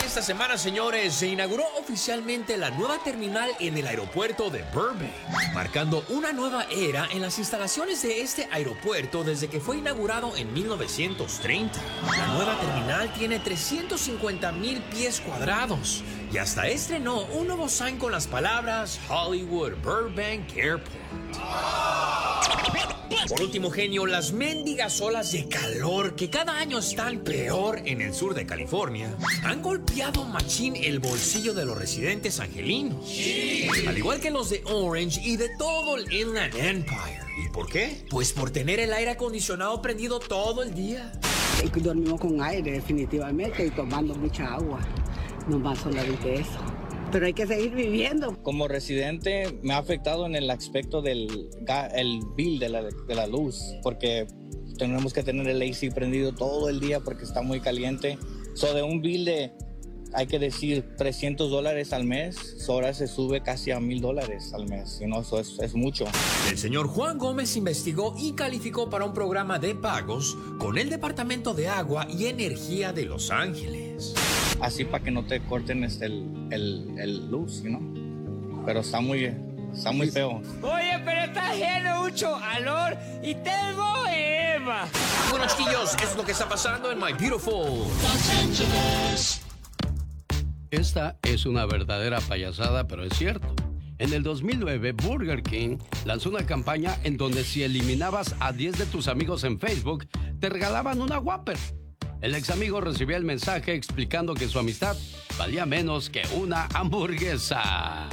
esta semana, señores, se inauguró oficialmente la nueva terminal en el aeropuerto de Burbank, marcando una nueva era en las instalaciones de este aeropuerto desde que fue inaugurado en 1930. La nueva terminal tiene 350,000 pies cuadrados y hasta estrenó un nuevo sign con las palabras Hollywood Burbank Airport. Por último, genio, las mendigas olas de calor que cada año están peor en el sur de California han golpeado machín el bolsillo de los residentes angelinos, al igual que los de Orange y de todo el Inland Empire. ¿Y por qué? Pues por tener el aire acondicionado prendido todo el día. Dormimos con aire definitivamente y tomando mucha agua, no más solamente eso. Pero hay que seguir viviendo. Como residente me ha afectado en el aspecto del bill de la luz, porque tenemos que tener el AC prendido todo el día porque está muy caliente. De un bill de, hay que decir, $300 al mes, ahora se sube casi a $1,000 al mes. Eso es mucho. El señor Juan Gómez investigó y calificó para un programa de pagos con el Departamento de Agua y Energía de Los Ángeles. Así para que no te corten el luz, Pero está muy feo. Oye, pero está lleno mucho calor y tengo Eva. Bueno, chiquillos, eso es lo que está pasando en My Beautiful Los Angeles. Esta es una verdadera payasada, pero es cierto. En el 2009, Burger King lanzó una campaña en donde si eliminabas a 10 de tus amigos en Facebook, te regalaban una Whopper. El ex amigo recibía el mensaje explicando que su amistad valía menos que una hamburguesa.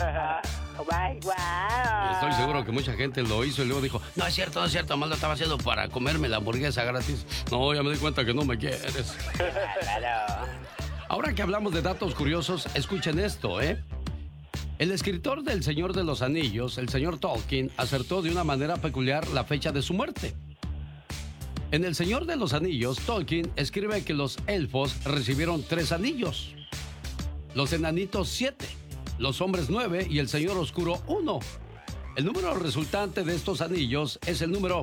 Estoy seguro que mucha gente lo hizo y luego dijo, no es cierto, más lo estaba haciendo para comerme la hamburguesa gratis. No, ya me di cuenta que no me quieres. Ahora que hablamos de datos curiosos, escuchen esto, ¿eh? El escritor del Señor de los Anillos, el señor Tolkien, acertó de una manera peculiar la fecha de su muerte. En El Señor de los Anillos, Tolkien escribe que los elfos recibieron 3 anillos, los enanitos 7, los hombres 9 y el Señor Oscuro 1. El número resultante de estos anillos es el número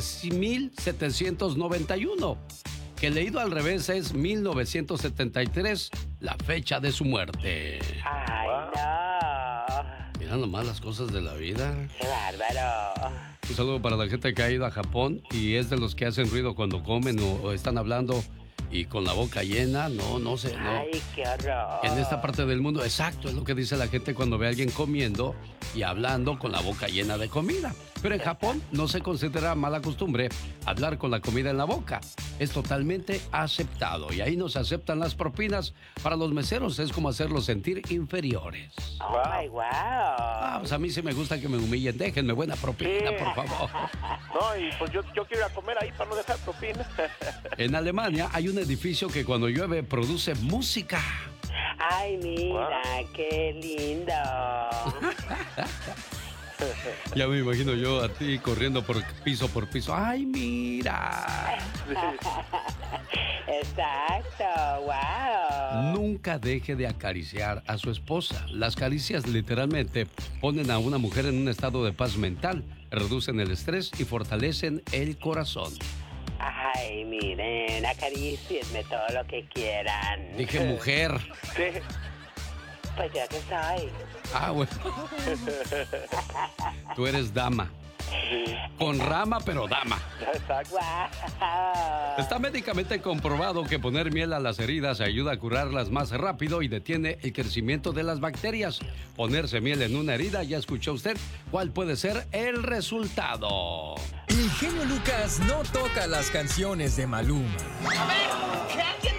3791, que leído al revés es 1973, la fecha de su muerte. ¡Ay, no! Mira nomás las cosas de la vida. ¡Qué bárbaro! Un saludo para la gente que ha ido a Japón y es de los que hacen ruido cuando comen o están hablando y con la boca llena. No sé. No. ¡Ay, qué horror! En esta parte del mundo, exacto, es lo que dice la gente cuando ve a alguien comiendo y hablando con la boca llena de comida. Pero en Japón no se considera mala costumbre hablar con la comida en la boca. Es totalmente aceptado y ahí no se aceptan las propinas. Para los meseros es como hacerlos sentir inferiores. ¡Oh, my wow! Pues a mí sí me gusta que me humillen. Déjenme buena propina, por favor. No, y pues yo quiero ir a comer ahí para no dejar propina. En Alemania hay un edificio que cuando llueve produce música. ¡Ay, mira, qué lindo! Ya me imagino yo a ti corriendo por piso. ¡Ay, mira! Exacto, wow. Nunca deje de acariciar a su esposa. Las caricias literalmente ponen a una mujer en un estado de paz mental, reducen el estrés y fortalecen el corazón. Ay, miren, acarícienme todo lo que quieran. Dije mujer. Sí. Pues yo que soy. Ah, bueno. Tú eres dama. Con rama, pero dama. Exacto. Wow. Está médicamente comprobado que poner miel a las heridas ayuda a curarlas más rápido y detiene el crecimiento de las bacterias. Ponerse miel en una herida, ya escuchó usted cuál puede ser el resultado. El genio Lucas no toca las canciones de Maluma. A ver, que alguien